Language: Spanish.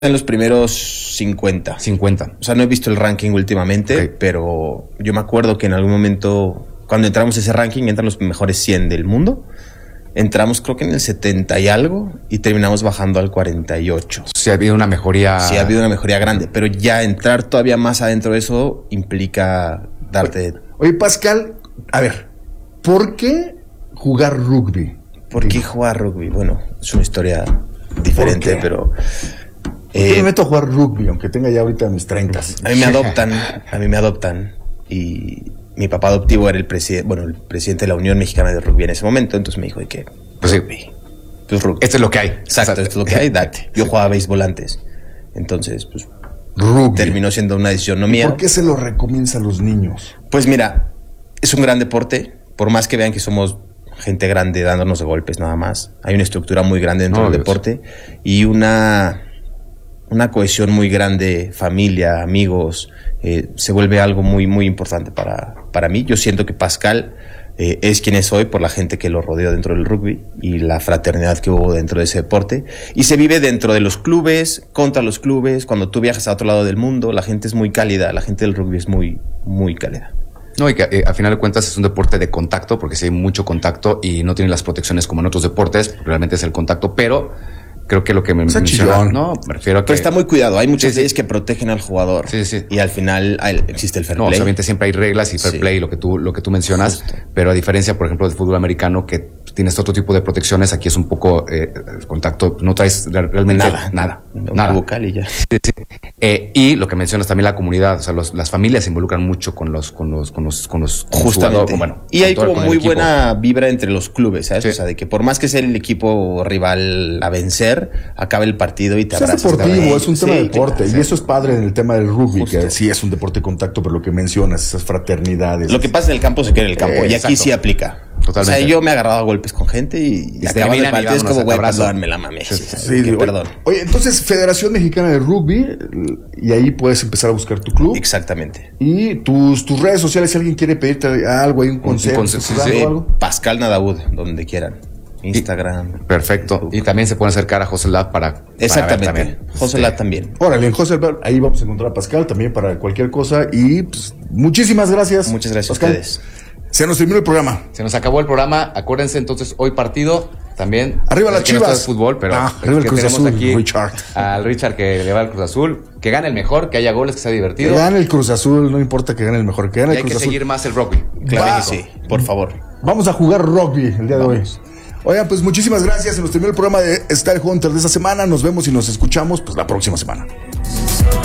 En los primeros 50. 50. O sea, no he visto el ranking últimamente, Okay. pero yo me acuerdo que en algún momento, cuando entramos a ese ranking, entran los mejores 100 del mundo. Entramos creo que en el 70 y algo y terminamos bajando al 48. Sí ha habido una mejoría. Sí, ha habido una mejoría grande, pero ya entrar todavía más adentro de eso implica darte... Oye, Pascal, a ver, ¿por qué jugar rugby? ¿Por qué jugar rugby? Bueno, es una historia diferente, pero... Yo me meto a jugar rugby, aunque tenga ya ahorita mis 30. A mí me adoptan y mi papá adoptivo era el presidente de la Unión Mexicana de Rugby en ese momento, entonces me dijo, ¿y qué? Pues sí. Rugby. Pues rugby. Esto es lo que hay. Exacto, esto es lo que hay, date. Yo jugaba béisbol antes, entonces pues Rugby. terminó siendo una decisión no mía. ¿Por qué se lo recomienza a los niños? Pues mira, es un gran deporte, por más que vean que somos gente grande dándonos de golpes nada más, hay una estructura muy grande dentro del deporte y una cohesión muy grande, familia, amigos, se vuelve algo muy, muy importante para mí. Yo siento que Pascal es quien es hoy por la gente que lo rodeó dentro del rugby y la fraternidad que hubo dentro de ese deporte. Y se vive dentro de los clubes, contra los clubes. Cuando tú viajas a otro lado del mundo, la gente es muy cálida, la gente del rugby es muy, muy cálida. No, y que a final de cuentas es un deporte de contacto, porque sí hay mucho contacto y no tiene las protecciones como en otros deportes, realmente es el contacto, pero creo que lo que me menciona, no, me refiero a que... Pero está muy cuidado, hay muchas leyes que protegen al jugador. Sí, sí. Y al final existe el fair No, play. obviamente siempre hay reglas y fair play, lo que tú mencionas, Justo. pero a diferencia, por ejemplo, del fútbol americano, que tienes otro tipo de protecciones, aquí es un poco el contacto, no traes realmente nada. Bucal y ya. Sí, sí. Y lo que mencionas también la comunidad, o sea, las familias se involucran mucho con los Justamente. Y hay como muy equipo. buena vibra entre los clubes, ¿sabes? Sí. O sea, de que por más que sea el equipo rival a vencer, acaba el partido y te Es abrazas. deportivo, es un tema de deporte. sí. Y eso es padre en el tema del rugby, Justo. que sí es un deporte de contacto, pero lo que mencionas, esas fraternidades. Lo que pasa en el campo se queda en el campo. Y aquí Exacto. sí aplica. Totalmente. O sea, yo me he agarrado a golpes con gente y se acabando el terminan y partido es vámonos, como, güey, abrazo. perdón, me la mamé. Sí, Sí, Que perdón. Oye, entonces, Federación Mexicana de Rugby, y ahí puedes empezar a buscar tu club. Exactamente. Y tus redes sociales, si alguien quiere pedirte algo, hay un consejo, sí, o sí. algo. Pascal Nadaud, donde quieran. Instagram. Perfecto. Facebook. Y también se pueden acercar a José Lab para Exactamente. ver también. José Lat también. Órale, en José Albert, ahí vamos a encontrar a Pascal también para cualquier cosa. Y pues, muchísimas gracias. Muchas gracias Pascal. a ustedes. Se nos terminó el programa. Se nos acabó el programa. Acuérdense entonces, hoy partido también. Arriba Es las que no Chivas. está de fútbol, pero Arriba el que Cruz tenemos Azul, aquí Richard. al Richard que le va al Cruz Azul. Que gane el mejor, que haya goles, que sea Que divertido. gane el Cruz Azul, no importa que gane el mejor, que gane Y el hay Cruz que Azul. seguir más el rugby. Claro Va. que sí, por favor. Vamos a jugar rugby el día de hoy. Oigan, pues muchísimas gracias. Se nos terminó el programa de Style Hunter de esta semana. Nos vemos y nos escuchamos pues la próxima semana.